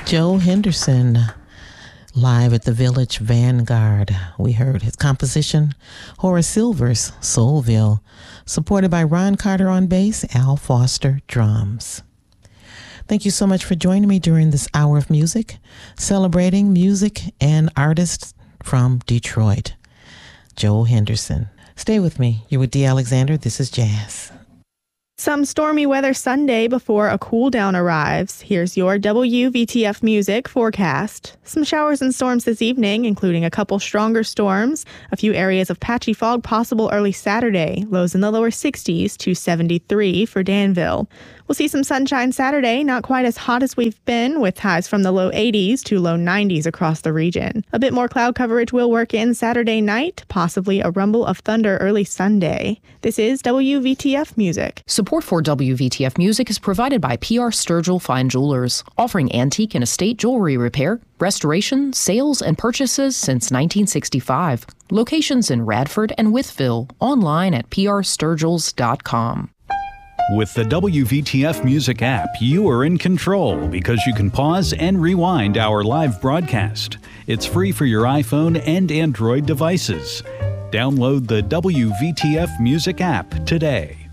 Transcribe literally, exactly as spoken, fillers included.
Joe Henderson, live at the Village Vanguard. We heard his composition, Horace Silver's Soulville, supported by Ron Carter on bass, Al Foster drums. Thank you so much for joining me during this hour of music, celebrating music and artists from Detroit. Joe Henderson. Stay with me. You're with Dee Alexander. This is Jazz. Some stormy weather Sunday before a cool down arrives. Here's your W V T F music forecast. Some showers and storms this evening, including a couple stronger storms. A few areas of patchy fog possible early Saturday. Lows in the lower sixties to seventy-three for Danville. We'll see some sunshine Saturday, not quite as hot as we've been, with highs from the low eighties to low nineties across the region. A bit more cloud coverage will work in Saturday night, possibly a rumble of thunder early Sunday. This is W V T F Music. Support for W V T F Music is provided by P R Sturgill Fine Jewelers, offering antique and estate jewelry repair, restoration, sales, and purchases since nineteen sixty-five. Locations in Radford and Wytheville, online at p r sturgills dot com. With the W V T F Music app, you are in control because you can pause and rewind our live broadcast. It's free for your iPhone and Android devices. Download the W V T F Music app today.